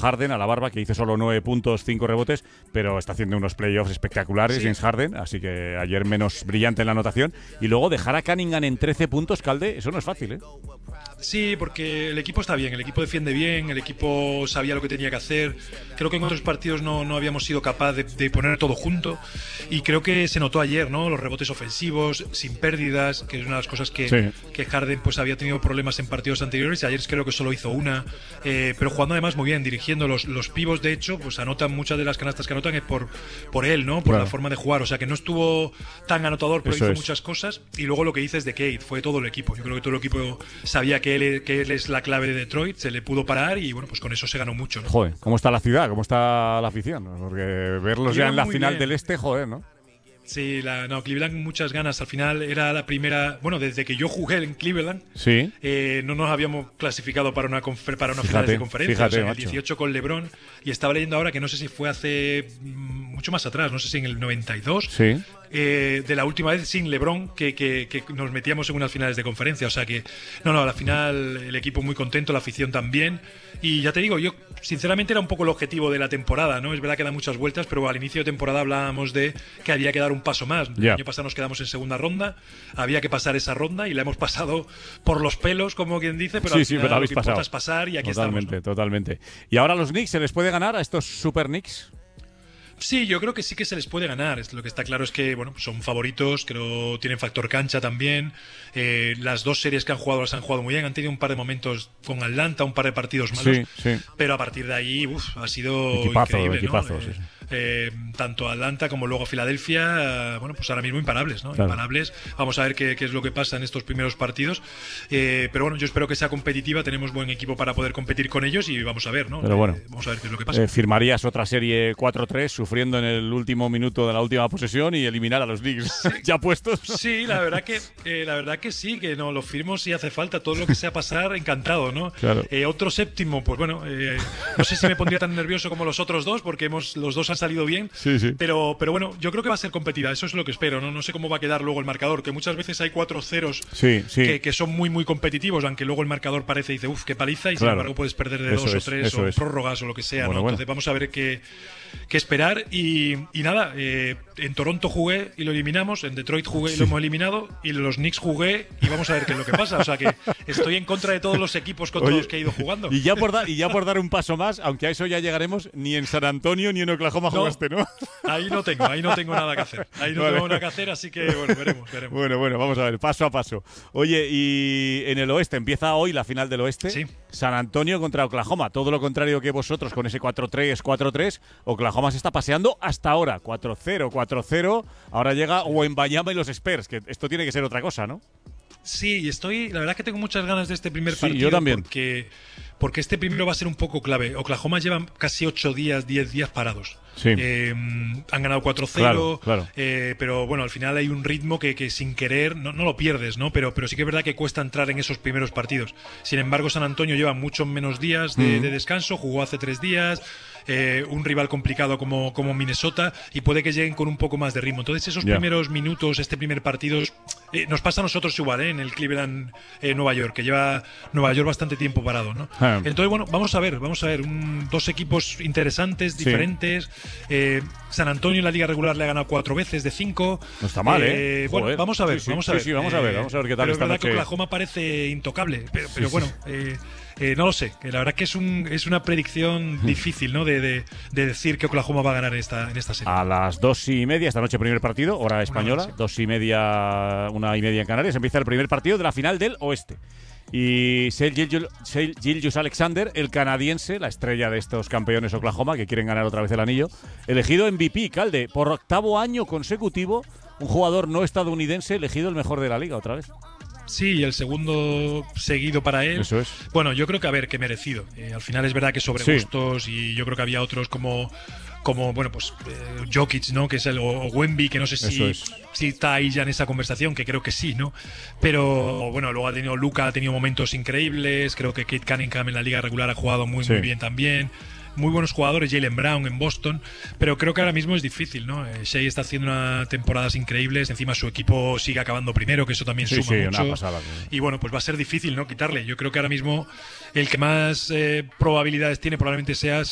Harden a la barba, que hizo solo 9 puntos, 5 rebotes, pero está haciendo unos playoffs espectaculares, James Harden, así que ayer menos brillante en la anotación. Y luego dejar a Cunningham en 13 puntos, Calde, eso no es fácil, ¿eh? Sí, porque el equipo está bien, el equipo defiende bien, el equipo sabía lo que tenía que hacer. Creo que en otros partidos no habíamos sido capaces de poner todo junto, y creo que se notó ayer, ¿no? Los rebotes ofensivos, sin pérdidas, que es una de las cosas que Harden pues había tenido problemas en partidos anteriores, y ayer creo que solo hizo una, pero jugando además muy bien, dirigiendo los pivos. De hecho, pues anotan muchas de las canastas que anotan es por él, ¿no? Por la forma de jugar, o sea que no estuvo tan anotador, pero hizo muchas cosas. Y luego lo que dices de Cade, fue todo el equipo. Yo creo que todo el equipo sabía que él es la clave de Detroit, se le pudo parar y bueno, pues con eso se ganó mucho, ¿no? Joder, ¿cómo está la ciudad? ¿Cómo está la afición? Porque verlos ya en la final del este, joder, ¿no? Sí, Cleveland muchas ganas. Al final era la primera. Bueno, desde que yo jugué en Cleveland, no nos habíamos clasificado para una final de conferencia. Fíjate, o sea, el 18 con LeBron. Y estaba leyendo ahora que no sé si fue hace mucho más atrás, no sé si en el 92. Sí. De la última vez sin LeBron que nos metíamos en unas finales de conferencia. O sea que, a la final el equipo muy contento, la afición también. Y ya te digo, yo sinceramente era un poco el objetivo de la temporada, ¿no? Es verdad que da muchas vueltas, pero al inicio de temporada hablábamos de que había que dar un paso más. El año pasado nos quedamos en segunda ronda, había que pasar esa ronda y la hemos pasado por los pelos, como quien dice, pero al final pero lo que importa es pasar y aquí estamos, ¿no? Totalmente. ¿Y ahora los Knicks se les puede ganar a estos Super Knicks? Sí, yo creo que sí que se les puede ganar. Lo que está claro es que son favoritos, creo tienen factor cancha también. Las dos series que han jugado las han jugado muy bien. Han tenido un par de momentos con Atlanta, un par de partidos malos, pero a partir de ahí ha sido increíble, equipazo, ¿no? Tanto Atlanta como luego Filadelfia, pues ahora mismo imparables, ¿no? Claro. Imparables. Vamos a ver qué es lo que pasa en estos primeros partidos. Pero bueno, yo espero que sea competitiva. Tenemos buen equipo para poder competir con ellos y vamos a ver, ¿no? Pero bueno, vamos a ver qué es lo que pasa. ¿Firmarías otra serie 4-3 sufriendo en el último minuto de la última posesión y eliminar a los Knicks ya puestos? Sí, la verdad que sí, que no lo firmo si hace falta. Todo lo que sea pasar, encantado, ¿no? Claro. Otro séptimo, pues bueno, no sé si me pondría tan nervioso como los otros dos, porque los dos han salido bien. Sí. Pero bueno, yo creo que va a ser competida, eso es lo que espero, ¿no? No sé cómo va a quedar luego el marcador, que muchas veces hay 4-0 que son muy, muy competitivos, aunque luego el marcador parece y dice, qué paliza, y sin embargo puedes perder de 2 o 3 o prórrogas o lo que sea, ¿no? Entonces vamos a ver qué esperar. Y nada, en Toronto jugué y lo eliminamos, en Detroit jugué y lo hemos eliminado, y en los Knicks jugué y vamos a ver qué es lo que pasa. O sea que estoy en contra de todos los equipos contra los que he ido jugando. Y ya por dar un paso más, aunque a eso ya llegaremos, ni en San Antonio ni en Oklahoma jugaste, ¿no? Ahí no tengo nada que hacer. Tengo nada que hacer, así que bueno, veremos. Bueno, vamos a ver, paso a paso. Oye, y en el oeste, empieza hoy la final del oeste. Sí. San Antonio contra Oklahoma. Todo lo contrario que vosotros con ese 4-3. Oklahoma se está paseando hasta ahora. 4-0. Ahora llega Wembanyama y los Spurs, que esto tiene que ser otra cosa, ¿no? Sí, la verdad que tengo muchas ganas de este primer partido. Yo también. Porque este primero va a ser un poco clave. Oklahoma lleva casi 10 días parados. Sí. Han ganado 4-0, claro. Pero bueno, al final hay un ritmo que sin querer no lo pierdes, ¿no? Pero sí que es verdad que cuesta entrar en esos primeros partidos. Sin embargo, San Antonio lleva muchos menos días de descanso, jugó hace 3 días. Un rival complicado como Minnesota, y puede que lleguen con un poco más de ritmo. Entonces esos primeros minutos, este primer partido, nos pasa a nosotros igual, en el Cleveland Nueva York, que lleva Nueva York bastante tiempo parado, ¿no? Entonces bueno, vamos a ver, dos equipos interesantes, diferentes. San Antonio en la liga regular le ha ganado 4 veces de 5. No está mal, bueno, vamos a ver. Vamos a ver qué tal. Pero es verdad que Oklahoma parece intocable, pero bueno, no lo sé, que la verdad que es una predicción difícil, ¿no? De decir que Oklahoma va a ganar en esta serie. A las 2:30 esta noche, primer partido, hora española, 2:30, 1:30 en Canarias, empieza el primer partido de la final del oeste. Y Shai Gilgeous-Alexander, el canadiense, la estrella de estos campeones Oklahoma, que quieren ganar otra vez el anillo, elegido MVP, Calde, por 8º año consecutivo, un jugador no estadounidense elegido el mejor de la liga otra vez. Sí, y el segundo seguido para él. Eso es. Bueno, yo creo que que merecido. Al final es verdad que sobre gustos, y yo creo que había otros como bueno, pues Jokic, ¿no? Que es o Wemby, que no sé si está ahí ya en esa conversación, que creo que sí, ¿no? Pero bueno, luego Luka ha tenido momentos increíbles. Creo que Kate Cunningham en la liga regular ha jugado muy bien también. Muy buenos jugadores, Jaylen Brown en Boston, pero creo que ahora mismo es difícil, ¿no? Shea está haciendo unas temporadas increíbles, encima su equipo sigue acabando primero, que eso también suma mucho. Una pasada, y bueno, pues va a ser difícil, ¿no? Quitarle. Yo creo que ahora mismo el que más probabilidades tiene probablemente sea